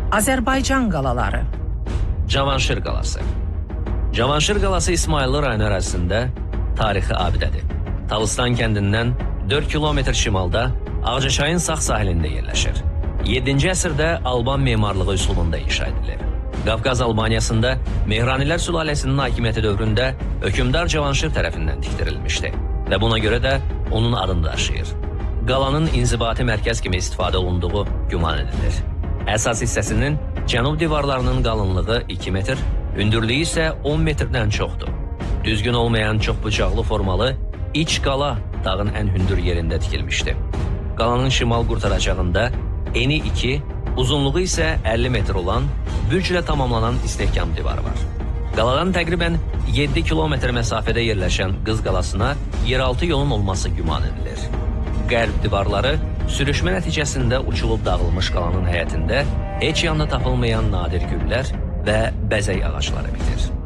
Azərbaycan qalaları. Cavanşir qalası. Cavanşir qalası İsmayıllı rayonu ərazisində tarixi abidədir. Tavustan kəndindən 4 kilometr şimalda Ağcaçayın sağ sahilində yerləşir. 7-ci əsrdə Alban memarlığı üsulunda inşa edilir. Qafqaz Albaniyasında Mehranilər sülaləsinin hakimiyyəti dövründə hökümdar Cavanşir tərəfindən tikdirilmişdi və buna görə də onun adını daşıyır. Qalanın inzibati mərkəz kimi istifadə olunduğu güman edilir. Əsas hissəsinin cənub divarlarının qalınlığı 2 metr, hündürlüyü isə 10 metrdən çoxdur. Düzgün olmayan çox bucaqlı formalı iç qala dağın ən hündür yerində tikilmişdi. Qalanın şimal qurtaracağında eni 2, uzunluğu isə 50 metr olan bürclə tamamlanan istehkam divarı var. Qaladan təqribən 7 kilometr məsafədə yerləşən Qız qalasına yeraltı yolun olması güman edilir. Qərb divarları sürüşmə nəticəsində uçulub dağılmış qalanın həyətində heç yanda tapılmayan nadir güllər və bəzək ağacları bitir.